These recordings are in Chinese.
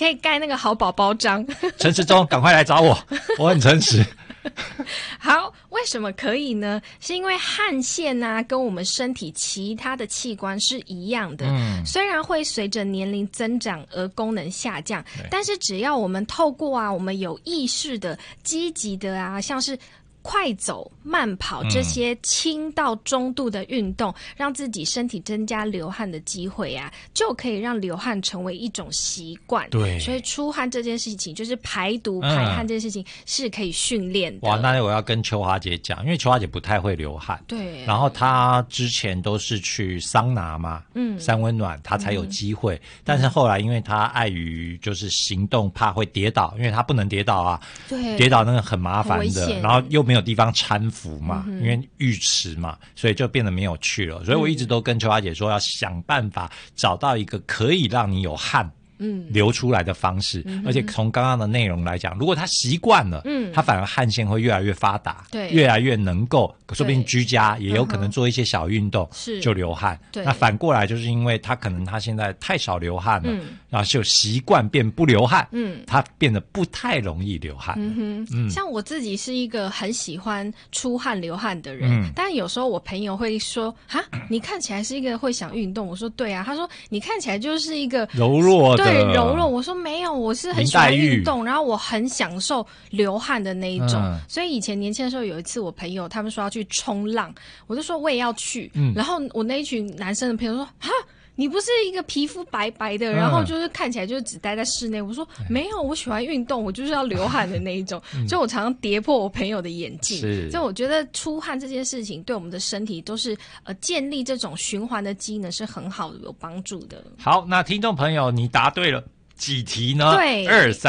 可以盖那个好宝宝章。 陈时中，赶快来找我，我很诚实。 好，为什么可以呢？是因为汗腺啊，跟我们身体其他的器官是一样的，虽然会随着年龄增长而功能下降，但是只要我们透过我们有意识的、积极的像是快走、慢跑这些轻到中度的运动，让自己身体增加流汗的机会就可以让流汗成为一种习惯。 对， 所以出汗这件事情，就是排毒、排汗这件事情是可以训练的。 哇，那我要跟秋华姐讲，因为秋华姐不太会流汗， 对， 然后她之前都是去桑拿嘛，三温暖，她才有机会。但是后来因为她碍于就是行动怕会跌倒，因为她不能跌倒对， 跌倒那个很麻烦的，然后又没有地方搀扶嘛，因为浴池嘛，所以就变得没有去了。所以我一直都跟秋华姐说，要想办法找到一个可以让你有汗流出来的方式，而且从刚刚的内容来讲，如果他习惯了，他反而汗腺会越来越发达， 对， 越来越能够，说不定居家也有可能做一些小运动，就流汗。那反过来就是因为他可能他现在太少流汗了，然后就习惯变不流汗，他变得不太容易流汗。 像我自己是一个很喜欢出汗流汗的人，但有时候我朋友会说，你看起来是一个会想运动，我说对啊，他说你看起来就是一个柔弱的， 对，柔弱。我说没有，我是很喜欢运动，然后我很享受流汗的那一种。所以以前年轻的时候，有一次我朋友他们说要去冲浪，我就说我也要去。然后我那一群男生的朋友说，你不是一个皮肤白白的，然后就是看起来就是只待在室内。我说没有，我喜欢运动，我就是要流汗的那一种。所以我常常跌破我朋友的眼镜。所以我觉得出汗这件事情对我们的身体都是建立这种循环的机能是很好的，有帮助的。 好，那听众朋友你答对了几题呢？ 对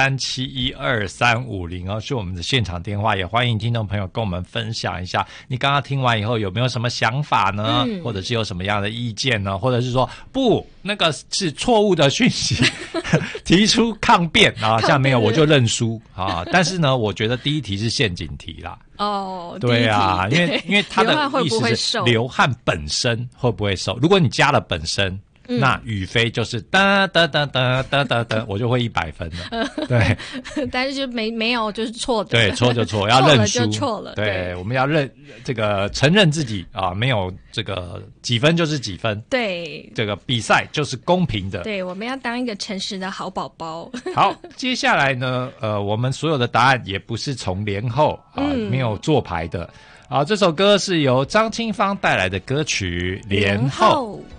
，23712350是我们的现场电话，也欢迎听众朋友跟我们分享一下，你刚刚听完以后有没有什么想法呢？或者是有什么样的意见呢？或者是说不，那个是错误的讯息，提出抗辩像没有我就认输但是呢，我觉得第一题是陷阱题啦。对啊，因为他的意思是流汗本身会不会瘦？如果你加了本身。那宇飞就是哒哒哒哒哒哒哒，我就会100分了。对， 但是就没有就是错的。 对，错就错，要认输。 错了就错了。 对，我们要承认自己没有这个几分就是几分。 对， 这个比赛就是公平的。 对，我们要当一个诚实的好宝宝。 好，接下来呢，我们所有的答案也不是从连后没有做牌的。这首歌是由张清芳带来的歌曲《连后》。